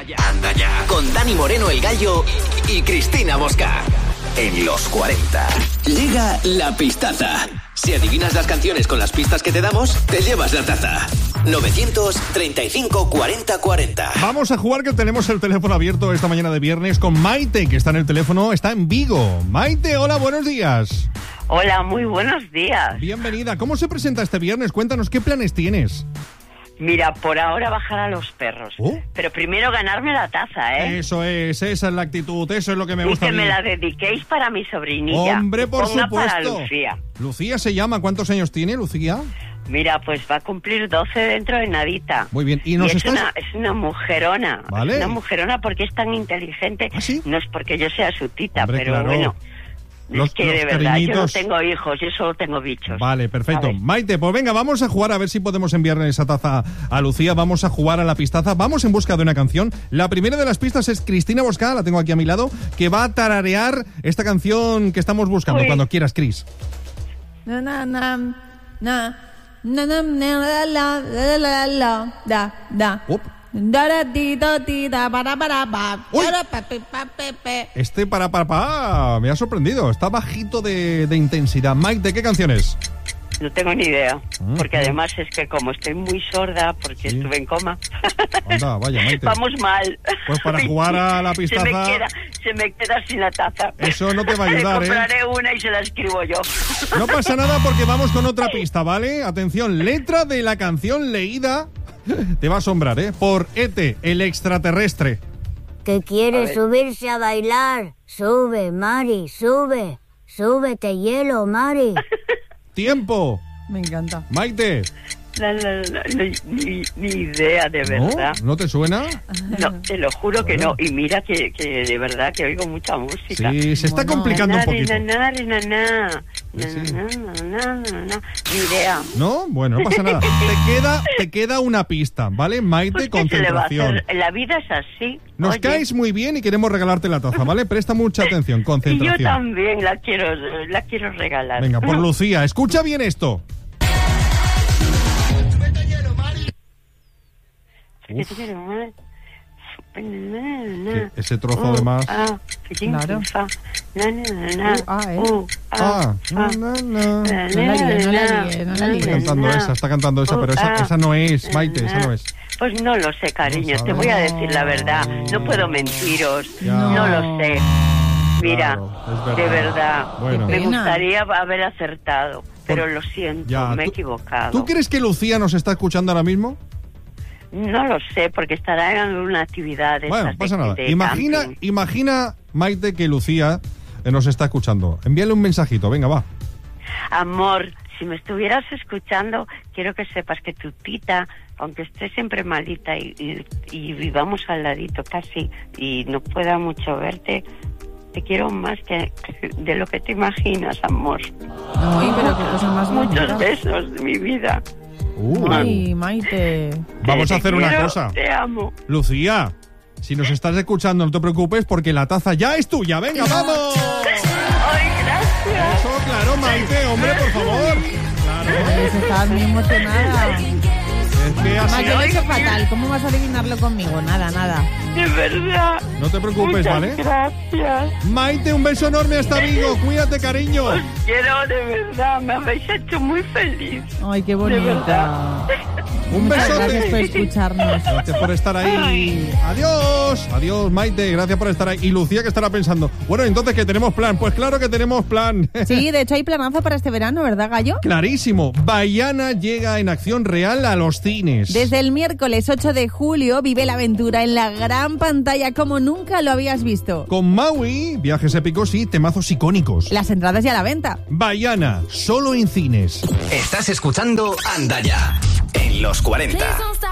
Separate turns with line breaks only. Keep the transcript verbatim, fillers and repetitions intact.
ya. Anda ya. Con Dani Moreno el Gallo y Cristina Mosca. En los cuarenta. Llega la pistaza. Si adivinas las canciones con las pistas que te damos, te llevas la taza. novecientos treinta y cinco cuarenta cuarenta.
Vamos a jugar, que tenemos el teléfono abierto esta mañana de viernes con Maite, que está en el teléfono, está en Vigo. Maite, hola, buenos días.
Hola, muy buenos días.
Bienvenida. ¿Cómo se presenta este viernes? Cuéntanos, ¿qué planes tienes?
Mira, por ahora bajar a los perros.
¿Oh?
Pero primero ganarme la taza, ¿eh?
Eso es, esa es la actitud, eso es lo que me
y
gusta
que
a mí.
me la dediquéis para mi sobrinilla.
Hombre, por
Ponga
supuesto.
para Lucía.
Lucía se llama. ¿Cuántos años tiene Lucía?
Mira, pues va a cumplir doce dentro de nadita.
Muy bien. ¿Y nos
y es,
estás...?
una, es una mujerona.
Vale.
Es una mujerona porque es tan inteligente.
¿Ah, sí?
No es porque yo sea su tita,
Hombre,
pero
claro.
bueno...
Los,
es que
los
de verdad,
cariñitos.
yo no tengo hijos, yo solo tengo bichos.
Vale, perfecto.
¿Sabes?
Maite, pues venga, vamos a jugar a ver si podemos enviarle esa taza a Lucía. Vamos a jugar a la pistaza. Vamos en busca de una canción. La primera de las pistas es Cristina Mosca, la tengo aquí a mi lado, que va a tararear esta canción que estamos buscando.
Uy.
Cuando quieras, Cris.
Na na na na na na na la la la la la da da
Up.
da da di do di da para para pa
Uy.
da pa pe pa pe pe.
Este para para pa me ha sorprendido. Está bajito de, de intensidad. Maite, ¿qué canción es?
No tengo ni idea,
Mm.
porque además es que como estoy muy sorda, porque
Sí.
estuve en coma,
Anda, vaya, Maite.
vamos mal.
Pues para jugar a la pistaza-
Se me queda, se me queda sin la taza.
Eso no te va a ayudar,
Le
¿eh?
compraré una y se la escribo yo.
No pasa nada porque vamos con otra pista, ¿vale? Atención, letra de la canción leída. Te va a asombrar, ¿eh? Por E T, el extraterrestre.
Que
A
quiere
ver.
subirse a bailar. Sube, Mari, sube. Súbete, hielo, Mari.
Tiempo.
Me encanta.
Maite.
La, la, la, ni, ni- ni idea, de
¿No?
verdad.
¿No te suena?
No, te lo juro que
Bueno.
no. Y mira que, que de verdad que oigo mucha música.
Sí, se está
Bueno.
complicando un poquito.
Na, na, na, na, na,
Sí, sí.
na, na, na, na, na. Ni idea.
¿No? Bueno, no pasa nada. Te queda, te queda una pista, ¿vale? Maite,
Pues, ¿qué se le va a
concentración.
hacer? La vida es así.
Nos
Oye,
caes muy bien y queremos regalarte la taza, ¿vale? Presta mucha atención,
y yo
concentración.
también la quiero, la quiero regalar.
Venga, por Lucía, escucha bien esto.
¿Qué te quiero, madre?
Que ese trozo, además.
Ah,
Claro.
fa, na, na, na, na,
Uh, ah, ¿eh?
uh,
Ah,
fa,
na, na, na.
No la lié, no la lié, no la lié.
Está cantando esa, está cantando esa, pero esa, esa no es, Maite, esa no es.
Pues no lo sé, cariño,
No
te voy a
sabes.
decir la verdad. No puedo mentiros,
Ya.
no lo sé. Mira,
Claro, es
de
verdad.
verdad,
Bueno.
me
Qué pena.
gustaría haber acertado, pero lo siento,
Ya,
me he
tú-
equivocado.
¿Tú crees que Lucía nos está escuchando ahora mismo?
No lo sé, porque estará en alguna actividad de
Bueno,
estas
pasa
de-
nada.
de
Imagina,
camping.
imagina, Maite, que Lucía eh, nos está escuchando. Envíale un mensajito, venga, va.
Amor, si me estuvieras escuchando, quiero que sepas que tu tita, aunque esté siempre malita y, y, y vivamos al ladito casi y no pueda mucho verte, te quiero más que de lo que te imaginas, amor.
Ay, pero qué cosa más
Muchos
bonita.
besos de mi vida.
Uh,
Ay, Maite.
vamos
Te
a hacer una
quiero,
cosa.
Te amo.
Lucía, si nos estás escuchando, no te preocupes porque la taza ya es tuya. ¡Venga, vamos!
Ay, gracias.
Eso, claro, Maite, hombre, por favor. Claro.
Ay, se está muy emocionada.
Es que así...
Maite, lo he hecho fatal. ¿Cómo vas a adivinarlo conmigo? Nada, nada.
De verdad.
No te preocupes,
Muchas
¿vale?
gracias.
Maite, un beso enorme hasta Vigo. Cuídate, cariño.
Os quiero de verdad. Me habéis hecho muy feliz.
Ay, qué
De
bonita.
verdad.
Un
Muchas
besote.
gracias por escucharnos.
Gracias por estar ahí. Adiós. Adiós, Maite. Gracias por estar ahí. Y Lucía, que estará pensando, bueno, entonces, ¿que tenemos plan? Pues claro que tenemos plan.
Sí, de hecho hay planazo para este verano, ¿verdad, Gallo?
Clarísimo. Baiana llega en acción real a los cines.
Desde el miércoles ocho de julio vive la aventura en la gran pantalla como nunca lo habías visto.
Con Maui, viajes épicos y temazos icónicos.
Las entradas ya a la venta.
Baiana, solo en cines.
Estás escuchando Anda Ya. En los cuarenta.